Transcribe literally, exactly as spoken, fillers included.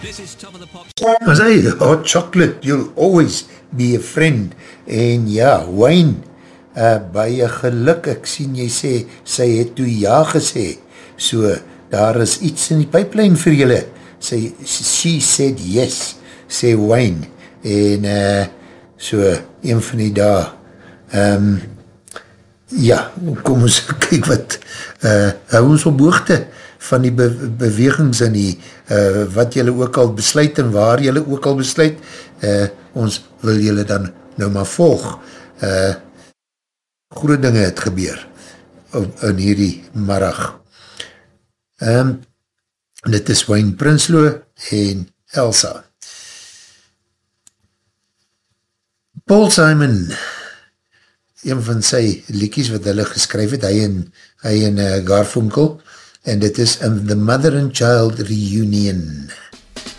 As hy, hot chocolate, you'll always be a friend. En ja, Wayne, uh, baie geluk, ek sien jy sê, sy het toe ja gesê, so daar is iets in die pipeline vir julle. Sy, she said yes, sê Wayne, en uh, so, een van die daar, um, ja, kom ons kyk wat, uh, hou ons op hoogte van die be bewegings en die, uh, wat julle ook al besluit en waar julle ook al besluit, uh, ons wil julle dan nou maar volg. Uh, goede dinge het gebeur in hierdie middag. Um, dit is Wayne Prinsloo en Elsa. Paul Simon, een van sy liedjies wat hulle geskryf het, hy en, hy en uh, Garfunkel, en dit is um, The Mother and Child Reunion.